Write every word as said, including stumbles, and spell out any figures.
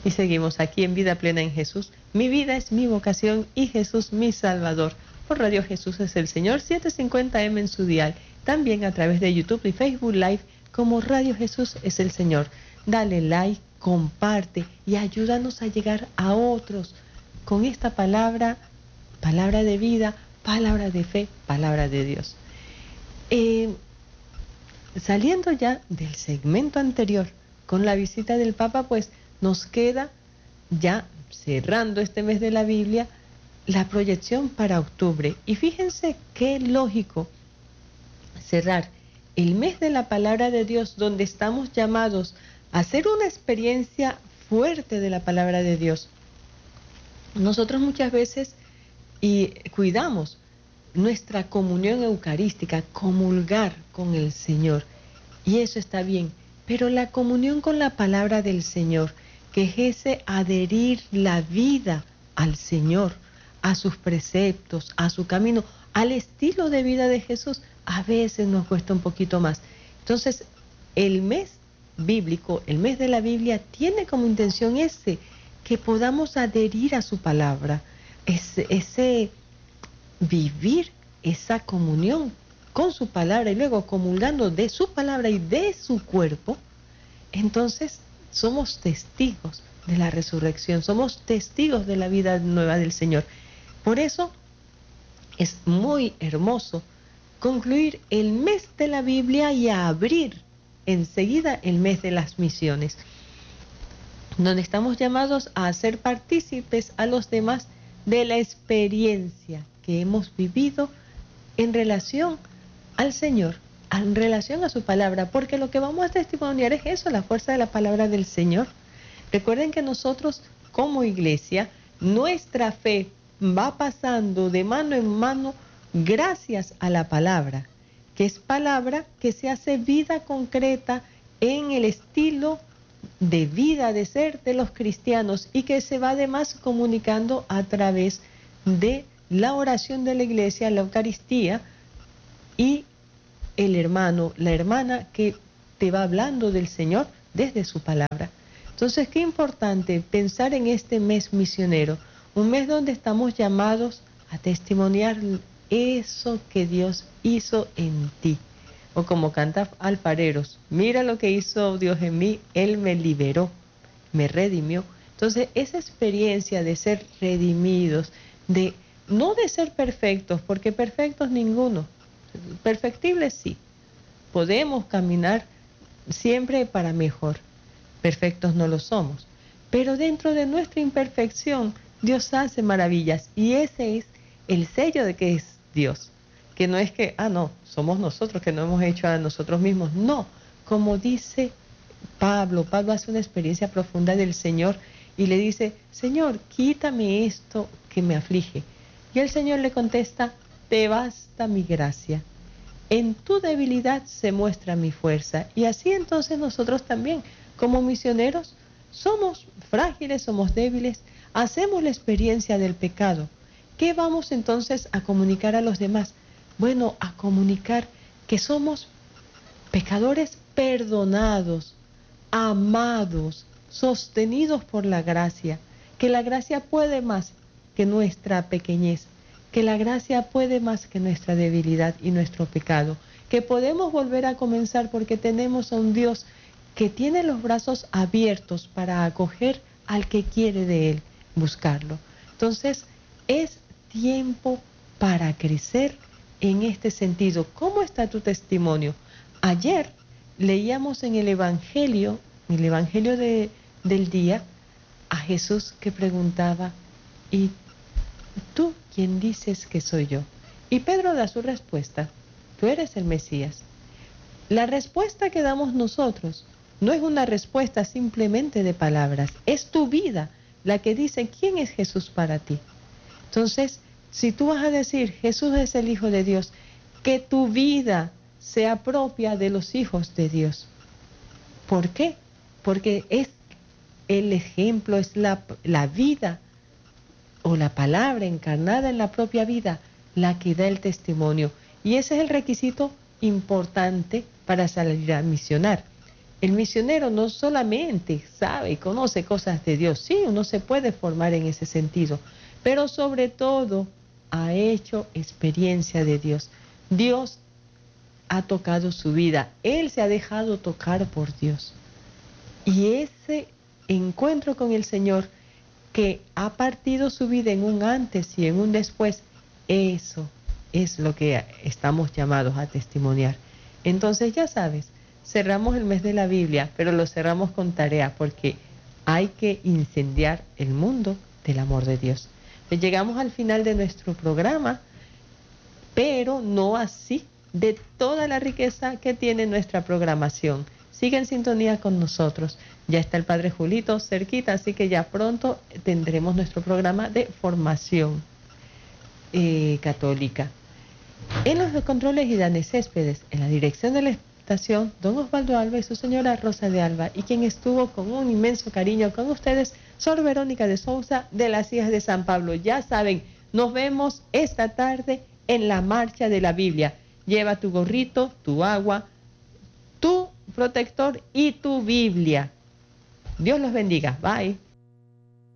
Y seguimos aquí en Vida Plena en Jesús. Mi vida es mi vocación y Jesús mi Salvador. Por Radio Jesús es el Señor, setecientos cincuenta eme en su dial. También a través de YouTube y Facebook Live como Radio Jesús es el Señor. Dale like, comparte y ayúdanos a llegar a otros con esta palabra, palabra de vida, palabra de fe, palabra de Dios. Eh, saliendo ya del segmento anterior con la visita del Papa, pues nos queda ya cerrando este mes de la Biblia la proyección para octubre. Y fíjense qué lógico cerrar el mes de la palabra de Dios, donde estamos llamados a hacer una experiencia fuerte de la palabra de Dios. Nosotros muchas veces y cuidamos nuestra comunión eucarística, comulgar con el Señor, y eso está bien, pero la comunión con la palabra del Señor, que es ese adherir la vida al Señor, a sus preceptos, a su camino, al estilo de vida de Jesús, a veces nos cuesta un poquito más. Entonces, el mes bíblico, el mes de la Biblia, tiene como intención ese, que podamos adherir a su palabra, ese, ese vivir esa comunión con su palabra y luego comulgando de su palabra y de su cuerpo. Entonces somos testigos de la resurrección, somos testigos de la vida nueva del Señor. Por eso es muy hermoso concluir el mes de la Biblia y abrir enseguida el mes de las misiones, donde estamos llamados a hacer partícipes a los demás de la experiencia que hemos vivido en relación al Señor, en relación a su palabra, porque lo que vamos a testimoniar es eso, la fuerza de la palabra del Señor. Recuerden que nosotros como iglesia, nuestra fe va pasando de mano en mano gracias a la palabra, que es palabra que se hace vida concreta en el estilo de vida, de ser de los cristianos, y que se va además comunicando a través de la oración de la iglesia, la Eucaristía, y el hermano, la hermana que te va hablando del Señor desde su palabra. Entonces, qué importante pensar en este mes misionero, un mes donde estamos llamados a testimoniar eso que Dios hizo en ti. O como canta Alfareros, mira lo que hizo Dios en mí, Él me liberó, me redimió. Entonces, esa experiencia de ser redimidos, de no de ser perfectos, porque perfectos ninguno, perfectibles sí, podemos caminar siempre para mejor, perfectos no lo somos, pero dentro de nuestra imperfección Dios hace maravillas, y ese es el sello de que es Dios, que no es que, ah no, somos nosotros que no hemos hecho a nosotros mismos, no, como dice Pablo, Pablo hace una experiencia profunda del Señor y le dice, Señor, quítame esto que me aflige, y el Señor le contesta, te basta mi gracia, en tu debilidad se muestra mi fuerza. Y así entonces nosotros también, como misioneros, somos frágiles, somos débiles, hacemos la experiencia del pecado. ¿Qué vamos entonces a comunicar a los demás? Bueno, a comunicar que somos pecadores perdonados, amados, sostenidos por la gracia, que la gracia puede más que nuestra pequeñez, que la gracia puede más que nuestra debilidad y nuestro pecado, que podemos volver a comenzar porque tenemos a un Dios que tiene los brazos abiertos para acoger al que quiere de Él buscarlo. Entonces, es tiempo para crecer en este sentido. ¿Cómo está tu testimonio? Ayer leíamos en el Evangelio, en el Evangelio de, del día, a Jesús que preguntaba, ¿y tú quién dices que soy yo? Y Pedro da su respuesta, tú eres el Mesías. La respuesta que damos nosotros no es una respuesta simplemente de palabras, es tu vida la que dice quién es Jesús para ti. Entonces, si tú vas a decir Jesús es el Hijo de Dios, que tu vida sea propia de los hijos de Dios. ¿Por qué? Porque es el ejemplo, es la, la vida o la palabra encarnada en la propia vida la que da el testimonio. Y ese es el requisito importante para salir a misionar. El misionero no solamente sabe y conoce cosas de Dios, sí, uno se puede formar en ese sentido, pero sobre todo ha hecho experiencia de Dios. Dios ha tocado su vida, él se ha dejado tocar por Dios. Y ese encuentro con el Señor que ha partido su vida en un antes y en un después, eso es lo que estamos llamados a testimoniar. Entonces ya sabes, cerramos el mes de la Biblia, pero lo cerramos con tarea porque hay que incendiar el mundo del amor de Dios. Pues llegamos al final de nuestro programa, pero no así de toda la riqueza que tiene nuestra programación. Sigue en sintonía con nosotros. Ya está el Padre Julito cerquita, así que ya pronto tendremos nuestro programa de formación eh, católica. En los controles y Dani Céspedes, en la dirección de la estación, don Osvaldo Alba y su señora Rosa de Alba, y quien estuvo con un inmenso cariño con ustedes, Sor Verónica de Sousa, de las Hijas de San Pablo. Ya saben, nos vemos esta tarde en la Marcha de la Biblia. Lleva tu gorrito, tu agua, tu protector y tu Biblia. Dios los bendiga. Bye.